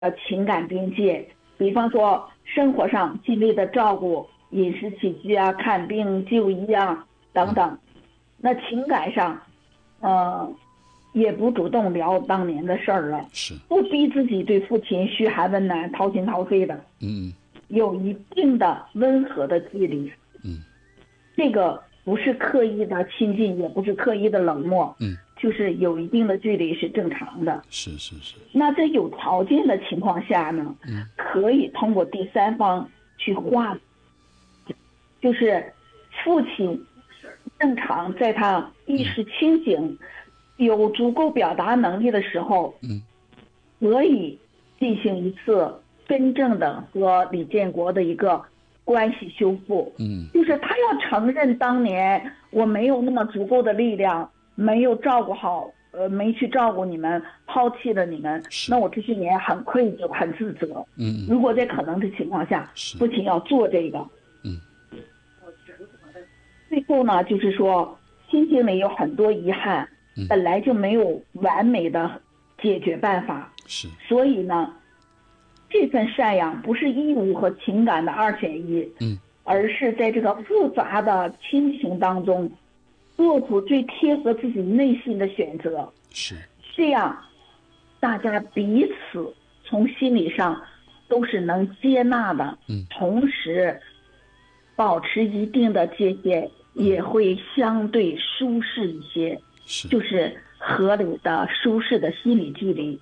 情感边界，比方说生活上尽力的照顾饮食起居啊、看病就医啊等等。那情感上，也不主动聊当年的事儿了， 是不逼自己对父亲嘘寒问暖、掏心掏肺的，有一定的温和的距离，这个不是刻意的亲近，也不是刻意的冷漠，就是有一定的距离是正常的。 是。 那在有条件的情况下呢，可以通过第三方去化，就是父亲正常在他意识清醒、有足够表达能力的时候，可以进行一次真正的和李建国的一个关系修复。就是他要承认当年我没有那么足够的力量，没有照顾好，没去照顾你们，抛弃了你们，那我这些年很愧疚，很自责。如果在可能的情况下，父亲要做这个。最后呢，就是说心情里有很多遗憾，本来就没有完美的解决办法，所以呢，这份赡养不是义务和情感的二选一，而是在这个复杂的亲情当中，做出最贴合自己内心的选择，这样大家彼此从心理上都是能接纳的，同时保持一定的界限，也会相对舒适一些，就是合理的、舒适的心理距离。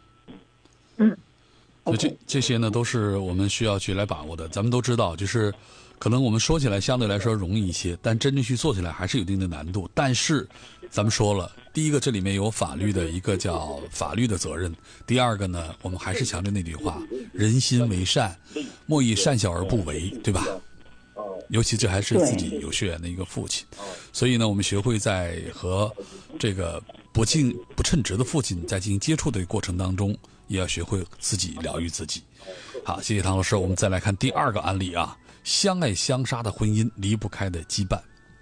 这些呢，都是我们需要去来把握的。咱们都知道，就是可能我们说起来相对来说容易一些，但真正去做起来还是有一定的难度。但是咱们说了，第一个，这里面有法律的一个叫法律的责任；第二个呢，我们还是强调那句话：人心为善，莫以善小而不为，对吧？尤其这还是自己有血缘的一个父亲，所以呢，我们学会在和这个不称职的父亲在进行接触的过程当中，也要学会自己疗愈自己。好，谢谢唐老师。我们再来看第二个案例啊，相爱相杀的婚姻，离不开的羁绊。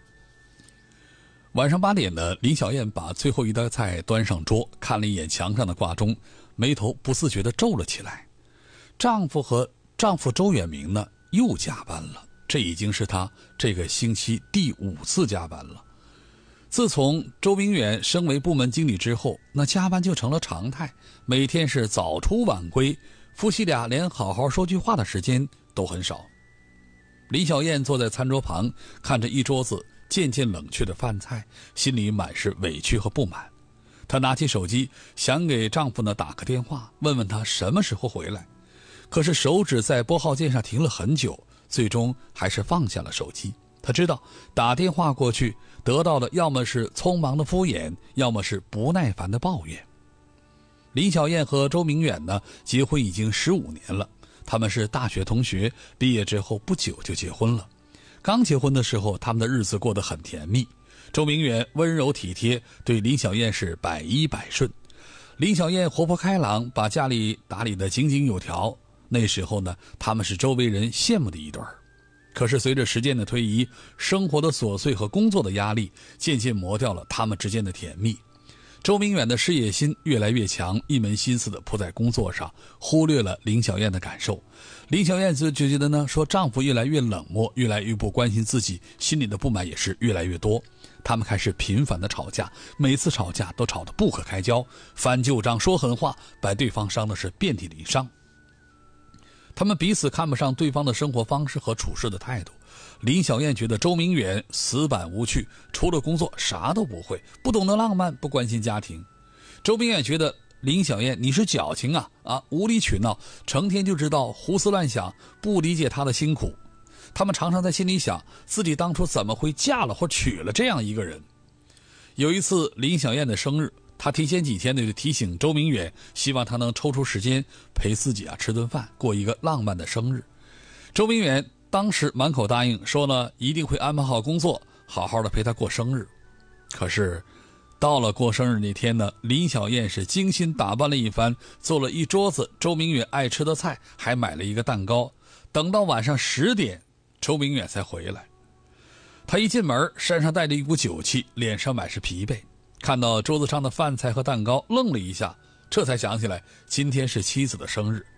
晚上8点呢，林小燕把最后一道菜端上桌，看了一眼墙上的挂钟，眉头不自觉地皱了起来。丈夫周远明呢，又加班了。这已经是他这个星期第5次加班了。自从周明远升为部门经理之后，那加班就成了常态，每天是早出晚归，夫妻俩连好好说句话的时间都很少。林小燕坐在餐桌旁，看着一桌子渐渐冷却的饭菜，心里满是委屈和不满。她拿起手机，想给丈夫呢打个电话，问问他什么时候回来，可是手指在拨号键上停了很久，最终还是放下了手机。他知道打电话过去得到的要么是匆忙的敷衍，要么是不耐烦的抱怨。林小燕和周明远呢，结婚已经15年了，他们是大学同学，毕业之后不久就结婚了。刚结婚的时候，他们的日子过得很甜蜜。周明远温柔体贴，对林小燕是百依百顺。林小燕活泼开朗，把家里打理得井井有条。那时候呢，他们是周围人羡慕的一对儿。可是随着时间的推移，生活的琐碎和工作的压力渐渐磨掉了他们之间的甜蜜。周明远的事业心越来越强，一门心思地扑在工作上，忽略了林小燕的感受。林小燕就觉得呢，说丈夫越来越冷漠，越来越不关心自己，心里的不满也是越来越多。他们开始频繁的吵架，每次吵架都吵得不可开交，翻旧账说狠话，把对方伤的是遍体鳞伤。他们彼此看不上对方的生活方式和处事的态度。林小燕觉得周明远死板无趣，除了工作啥都不会，不懂得浪漫，不关心家庭。周明远觉得林小燕你是矫情啊，无理取闹，成天就知道胡思乱想，不理解她的辛苦。他们常常在心里想，自己当初怎么会嫁了或娶了这样一个人。有一次林小燕的生日，他提前几天就提醒周明远，希望他能抽出时间陪自己吃顿饭，过一个浪漫的生日。周明远当时满口答应，说呢一定会安排好工作，好好的陪他过生日。可是到了过生日那天呢，林小燕是精心打扮了一番，做了一桌子周明远爱吃的菜，还买了一个蛋糕。等到晚上10点，周明远才回来。他一进门，身上带着一股酒气，脸上满是疲惫。看到桌子上的饭菜和蛋糕，愣了一下， 这才想起来今天是妻子的生日，